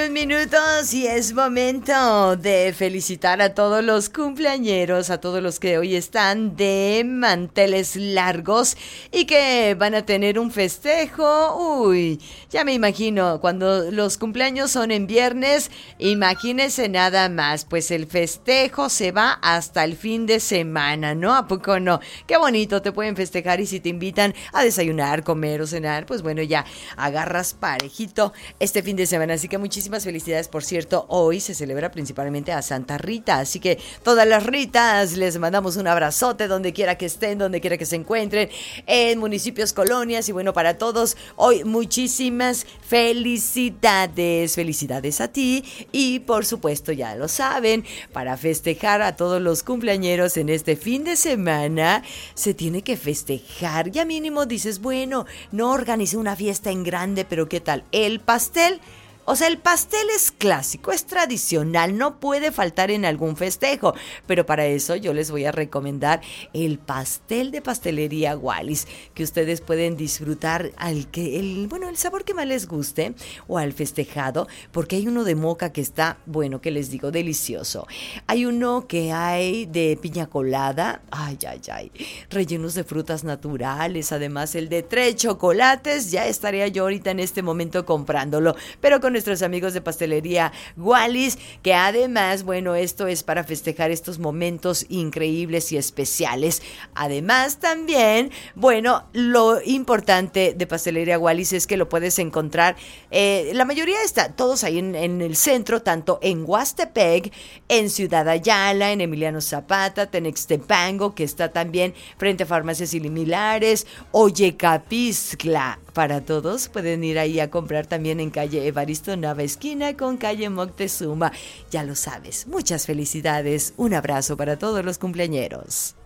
Minutos y es momento de felicitar a todos los cumpleañeros, a todos los que hoy están de manteles largos y que van a tener un festejo. Uy, ya me imagino, cuando los cumpleaños son en viernes, imagínense nada más, pues el festejo se va hasta el fin de semana, ¿no? ¿A poco no? Qué bonito, te pueden festejar y si te invitan a desayunar, comer o cenar, pues bueno, ya agarras parejito este fin de semana, así que muchísimas felicidades. Por cierto, hoy se celebra principalmente a Santa Rita, así que todas las Ritas les mandamos un abrazote donde quiera que estén, donde quiera que se encuentren, en municipios, colonias y bueno, para todos hoy muchísimas felicidades, felicidades a ti y por supuesto ya lo saben, para festejar a todos los cumpleañeros en este fin de semana se tiene que festejar, ya mínimo dices, bueno, no organicé una fiesta en grande, pero ¿qué tal? El pastel. O sea, el pastel es clásico, es tradicional, no puede faltar en algún festejo, pero para eso yo les voy a recomendar el pastel de pastelería Wallis, que ustedes pueden disfrutar el sabor que más les guste o al festejado, porque hay uno de moca que está, bueno, que les digo, delicioso. Hay uno que hay de piña colada, rellenos de frutas naturales, además el de 3 chocolates, ya estaría yo ahorita en este momento comprándolo, pero con nuestros amigos de pastelería Wallis, que además, bueno, esto es para festejar estos momentos increíbles y especiales. Además también, bueno, lo importante de pastelería Wallis es que lo puedes encontrar, la mayoría está, todos ahí en el centro, tanto en Huastepec, en Ciudad Ayala, en Emiliano Zapata, Tenextepango, que está también frente a Farmacias Similares, Oyecapixtla. Para todos pueden ir ahí a comprar también en calle Evaristo Nava esquina con calle Moctezuma. Ya lo sabes, muchas felicidades, un abrazo para todos los cumpleañeros.